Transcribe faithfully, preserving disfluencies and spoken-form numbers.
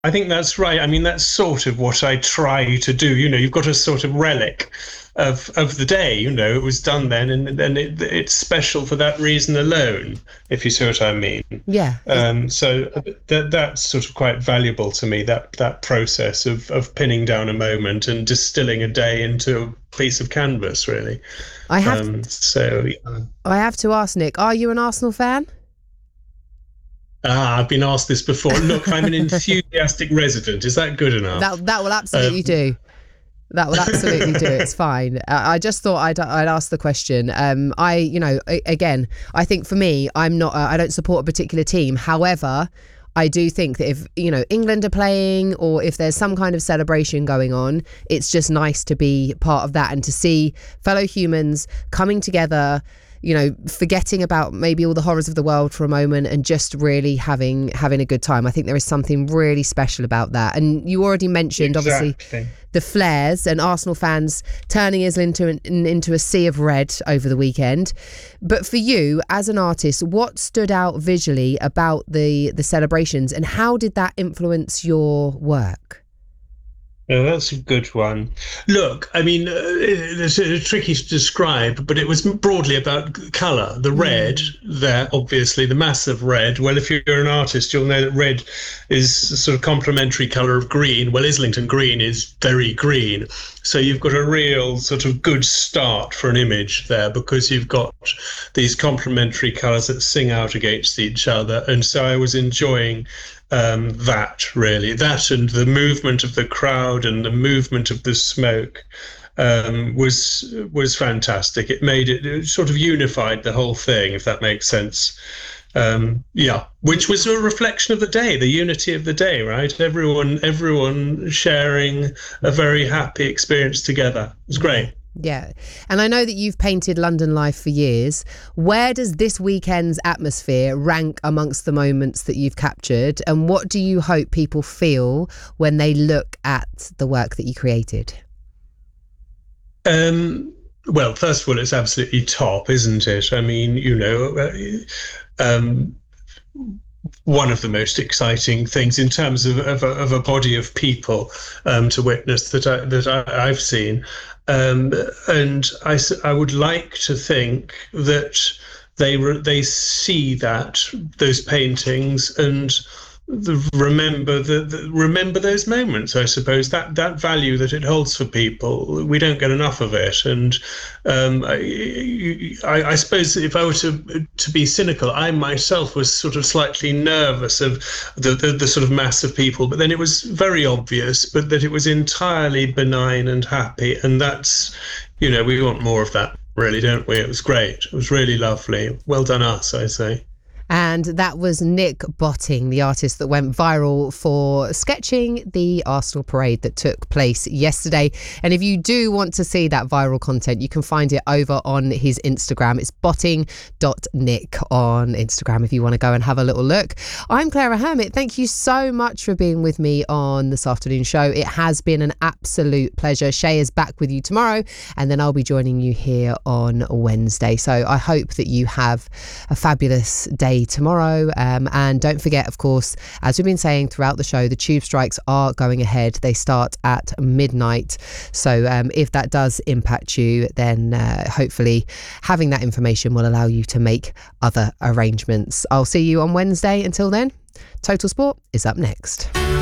I think that's right. I mean, that's sort of what I try to do. You know, you've got a sort of relic of of the day. You know, it was done then, and then it, it's special for that reason alone. If you see what I mean. Yeah, it's, Um, so that that's sort of quite valuable to me. That that process of of pinning down a moment and distilling a day into a piece of canvas, really. I have Um, so yeah. I have to ask Nick, are you an Arsenal fan? Ah, I've been asked this before. Look, I'm an enthusiastic resident. Is that good enough? That that will Um, absolutely do. That will absolutely do. It's fine. Uh, I just thought I'd I'd ask the question. Um, I you know a- again, I think for me, I'm not. Uh, I don't support a particular team. However, I do think that if you know England are playing or if there's some kind of celebration going on, it's just nice to be part of that and to see fellow humans coming together, you know, forgetting about maybe all the horrors of the world for a moment and just really having having a good time. I think there is something really special about that. And you already mentioned, obviously, exactly. the flares and Arsenal fans turning us into an, into a sea of red over the weekend. But for you, as an artist, what stood out visually about the the celebrations and how did that influence your work? Yeah, that's a good one. Look, I mean, uh, it's uh, tricky to describe, but it was broadly about colour. The red Mm. there, obviously, the massive red. Well, if you're an artist, you'll know that red is a sort of complementary colour of green. Well, Islington green is very green. So you've got a real sort of good start for an image there because you've got these complementary colours that sing out against each other. And so I was enjoying um, that really, that and the movement of the crowd and the movement of the smoke um, was was fantastic. It made it, it sort of unified the whole thing, if that makes sense. Um, yeah, which was a reflection of the day, the unity of the day, right? Everyone, everyone sharing a very happy experience together. It was great. Yeah. And I know that you've painted London Life for years. Where does this weekend's atmosphere rank amongst the moments that you've captured? And what do you hope people feel when they look at the work that you created? Um, well, first of all, it's absolutely top, isn't it? I mean, you know, uh, um, one of the most exciting things in terms of, of, a, of a body of people um, to witness that I, that I, I've seen. Um, and I, I would like to think that they they see that those paintings and the, remember the, the remember those moments. I suppose that that value that it holds for people, we don't get enough of it. And um, I, I, I suppose if I were to to be cynical, I myself was sort of slightly nervous of the, the the sort of mass of people. But then it was very obvious, but that it was entirely benign and happy, and that's, you know, we want more of that, really, don't we? It was great. It was really lovely. Well done, us, I say. And that was Nick Botting, the artist that went viral for sketching the Arsenal parade that took place yesterday. And if you do want to see that viral content, you can find it over on his Instagram. It's botting dot nick on Instagram if you want to go and have a little look. I'm Clara Hermit. Thank you so much for being with me on this afternoon show. It has been an absolute pleasure. Shay is back with you tomorrow, and then I'll be joining you here on Wednesday. So I hope that you have a fabulous day tomorrow, um, and don't forget, of course, as we've been saying throughout the show, the tube strikes are going ahead. They start at midnight, so um, if that does impact you, then uh, hopefully having that information will allow you to make other arrangements. I'll see you on Wednesday. Until then, Total Sport is up next.